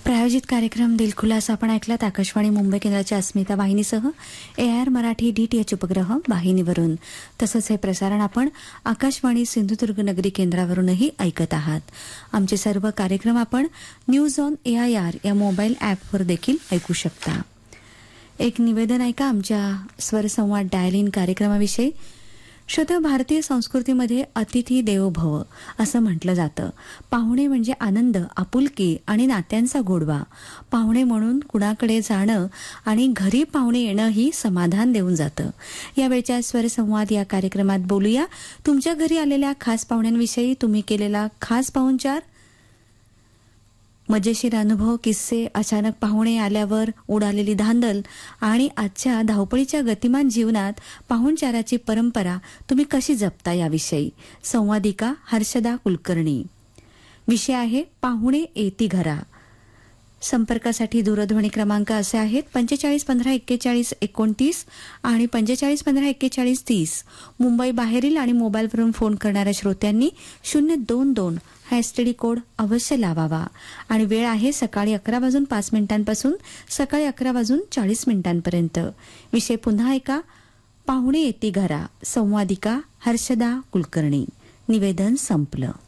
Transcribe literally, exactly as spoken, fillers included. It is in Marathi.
प्रायोजित कार्यक्रम दिलखुलास आपण ऐकलात आकाशवाणी मुंबई केंद्राच्या अस्मिता वाहिनीसह ए आर मराठी डीटीएच उपग्रह वाहिनीवरून. तसंच हे प्रसारण आपण आकाशवाणी सिंधुदुर्ग नगरी केंद्रावरूनही ऐकत आहात. आमचे सर्व कार्यक्रम आपण news on A I R या मोबाईल ॲपवर देखील ऐकू शकता. एक निवेदन ऐका आमच्या स्वरसंवाद डायल इन कार्यक्रमाविषयी. शुद्ध भारतीय संस्कृतीमध्ये अतिथी देवो भव असं म्हटलं जातं. पाहुणे म्हणजे आनंद, आपुलकी आणि नात्यांचा गोडवा. पाहुणे म्हणून कुणाकडे जाणं आणि घरी पाहुणे येणं ही समाधान देऊन जातं. यावेळच्या स्वरसंवाद या कार्यक्रमात बोलूया तुमच्या घरी आलेल्या खास पाहुण्यांविषयी, तुम्ही केलेला खास पाहुणचार, मजेशीर अनुभव, किस्से, अचानक पाहुणे आल्यावर उडालेली धांदल आणि आजच्या धावपळीच्या गतिमान जीवनात पाहुणचाराची परंपरा तुम्ही कशी जपता याविषयी. संवादिका हर्षदा कुलकर्णी. विषय आहे पाहुणे येती घरा. संपर्कासाठी दूरध्वनी क्रमांक असे आहेत पंचेचाळीस पंधरा एक्केचाळीस एकोणतीस आणि पंचेचाळीस पंधरा एक्केचाळीस तीस. मुंबई बाहेरील आणि मोबाईलवरून फोन करणाऱ्या श्रोत्यांनी शून्य दोन दोन हा एसटीडी कोड अवश्य लावावा. आणि वेळ आहे सकाळी अकरा वाजून पाच मिनिटांपासून सकाळी अकरा वाजून चाळीस मिनिटांपर्यंत. विषय पुन्हा ऐका, पाहुणे येती घरा. संवादिका हर्षदा कुलकर्णी. निवेदन संपलं.